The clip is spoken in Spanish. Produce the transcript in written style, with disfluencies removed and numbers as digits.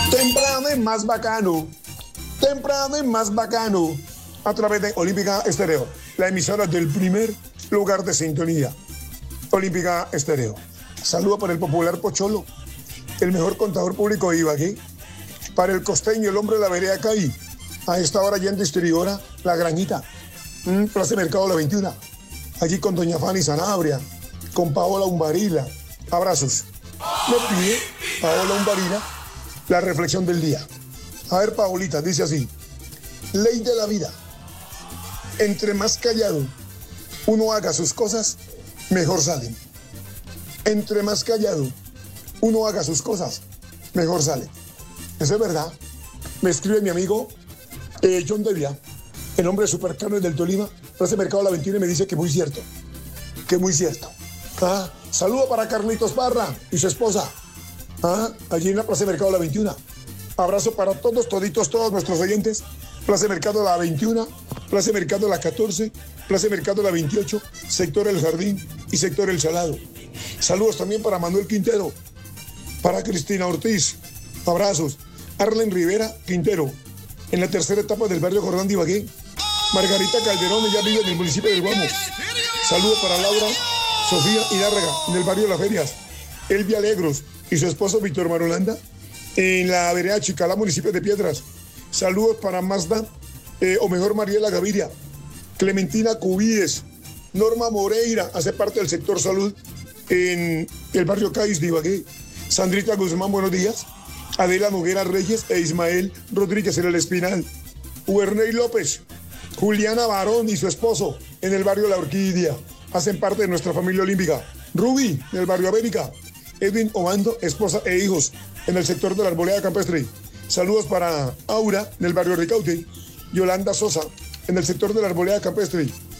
Temprano y más bacano. Temprano y más bacano. A través de Olímpica Estéreo, la emisora del primer lugar de sintonía. Olímpica Estéreo. Saludo para el popular Pocholo, el mejor contador público de Ibagué. Para el costeño, el hombre de la vereda Caí. A esta hora ya en distribuidora, La Granita. Plaza de Mercado La 21. Allí con doña Fanny Sanabria, con Paola Umbarila. Abrazos. Me pide Paola Umbarila la reflexión del día. A ver, Paolita, dice así. Ley de la vida. Entre más callado uno haga sus cosas, mejor salen. Entre más callado uno haga sus cosas, mejor sale. Eso es verdad. Me escribe mi amigo John Devia, el hombre de Supercarnes del Tolima, Plaza Mercado La 21, y me dice que muy cierto. Que muy cierto. Saludo para Carlitos Parra y su esposa. Allí en la Plaza Mercado La 21. Abrazo para todos, toditos, todos nuestros oyentes. Plaza Mercado La 21, Plaza Mercado La 14, Plaza Mercado La 28, sector El Jardín y sector El Salado. Saludos también para Manuel Quintero, para Cristina Ortiz. Abrazos. Arlen Rivera Quintero, en la tercera etapa del barrio Jordán de Ibagué. Margarita Calderón, ella vive en el municipio del Guamo. Saludos para Laura Sofía Hidárraga, en el barrio Las Ferias. Elvia Alegros y su esposo Víctor Marolanda, en la vereda Chicalá, municipio de Piedras. Saludos para Mazda, o mejor Mariela Gaviria, Clementina Cubides, Norma Moreira, hace parte del sector salud en el barrio Cádiz de Ibagué. Sandrita Guzmán, buenos días. Adela Noguera Reyes e Ismael Rodríguez en el Espinal. Uerney López, Juliana Barón y su esposo en el barrio La Orquídea, hacen parte de nuestra familia olímpica. Ruby, en el barrio América. Edwin Obando, esposa e hijos en el sector de la Arboleda Campestre. Saludos para Aura, en el barrio Ricaute. Yolanda Sosa, en el sector de la Arboleda Campestre.